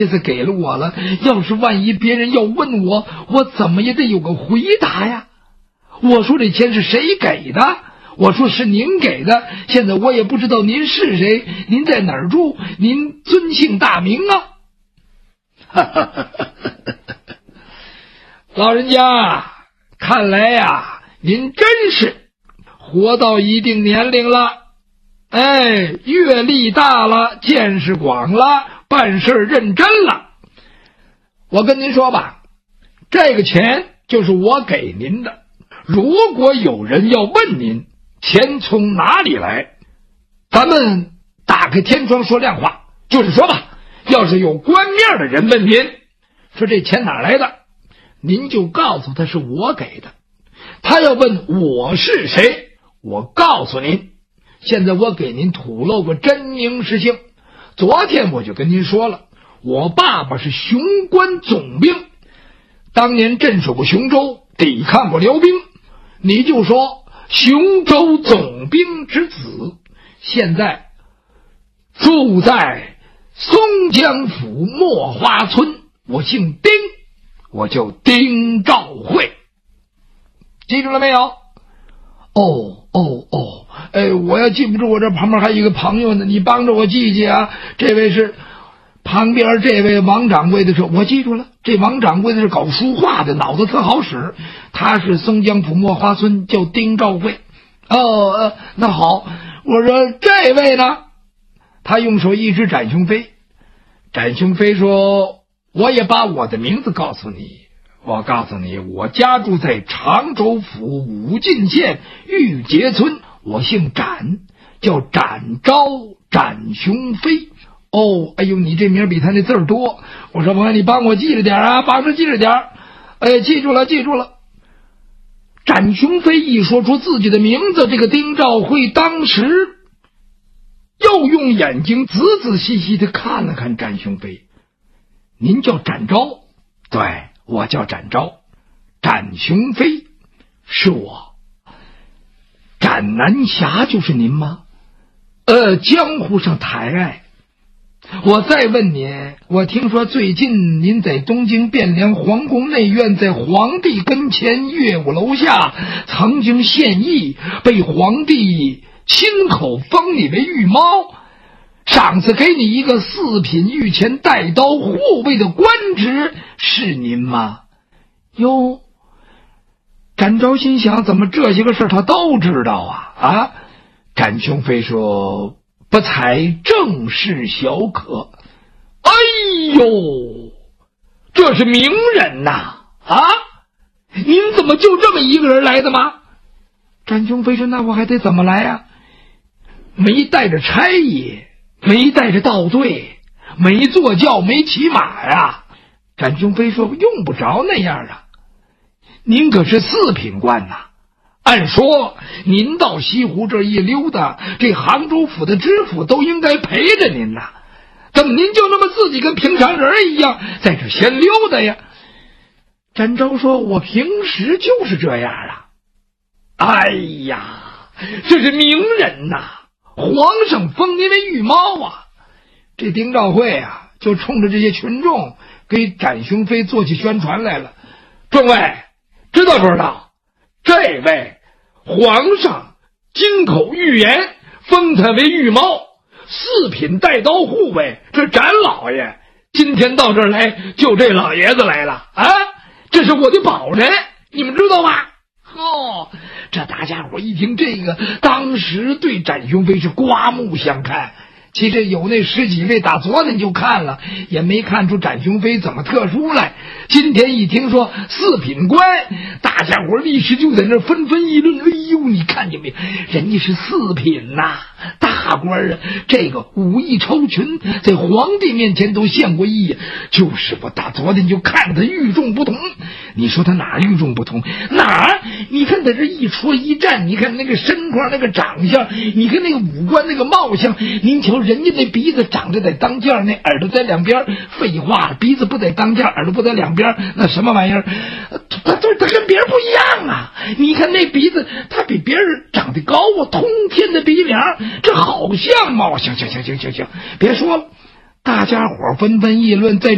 这次给了我了，要是万一别人要问我，我怎么也得有个回答呀。我说这钱是谁给的？我说是您给的。现在我也不知道您是谁，您在哪儿住，您尊姓大名啊？老人家，看来呀，您真是活到一定年龄了，阅历大了，见识广了，办事认真了。我跟您说吧，这个钱就是我给您的。如果有人要问您钱从哪里来，咱们打开天窗说亮话，就是说吧，要是有官面的人问您说这钱哪来的，您就告诉他是我给的。他要问我是谁，我告诉您，现在我给您吐露个真名实姓。昨天我就跟您说了，我爸爸是雄关总兵，当年镇守过雄州，抵抗过辽兵，你就说雄州总兵之子，现在住在松江府墨花村，我姓丁，我叫丁兆会，记住了没有？我要记不住，我这旁边还有一个朋友呢，你帮着我记记啊。这位是旁边这位王掌柜的，说我记住了，这王掌柜的是搞书画的，脑子特好使，他是松江府墨花村，叫丁兆会。那好，我说这位呢，他用手一指展雄飞，展雄飞说，我也把我的名字告诉你，我告诉你，我家住在常州府武进县玉碣村，我姓展，叫展昭，展雄飞。你这名比他那字儿多。我说朋友，你帮我记着点啊，帮着记着点。记住了。展雄飞一说出自己的名字，这个丁兆会当时又用眼睛仔仔细细的看了看展雄飞。您叫展昭？对，我叫展昭。展雄飞是我。展南侠就是您吗？江湖上抬爱。我再问您，我听说最近您在东京汴梁皇宫内院，在皇帝跟前乐舞楼下曾经献艺，被皇帝亲口封你为御猫，赏赐给你一个四品御前带刀护卫的官职，是您吗？哟，展昭心想，怎么这些个事他都知道啊？展雄飞说，不才正是小可。哎呦，这是名人呐！您怎么就这么一个人来的吗？展雄飞说，那我还得怎么来啊？没带着差役，没带着道队，没坐轿，没骑马呀。展雄飞说，用不着那样啊，您可是四品官呐。按说您到西湖这一溜达，这杭州府的知府都应该陪着您呐，怎么您就那么自己跟平常人一样在这闲溜达呀？展昭说，我平时就是这样啊。哎呀，这是名人呐，皇上封您为御猫啊。这丁兆会啊，就冲着这些群众给展雄飞做起宣传来了。众位知道不知道，这位皇上金口玉言，封他为御猫，四品带刀护卫，这展老爷今天到这儿来，就这老爷子来了啊！这是我的保人，你们知道吗？这大家伙一听这个，当时对展雄飞是刮目相看。其实有那十几位打昨天就看了，也没看出展雄飞怎么特殊来。今天一听说四品官，大家伙立时就在那纷纷议论。哎呦，你看见没？人家是四品呐，大官啊！这个武艺超群，在皇帝面前都献过艺。就是我打昨天就看他与众不同。你说他哪与众不同？哪儿？你看他这一戳一站，你看那个身况，那个长相，你看那个五官，那个貌相，您瞧人家那鼻子长得在当间，那耳朵在两边。废话，鼻子不在当间，耳朵不在两边，那什么玩意儿？他跟别人不一样啊！你看那鼻子，他比别人长得高啊，通天的鼻梁，这好相貌。行，别说了，大家伙纷纷议论，在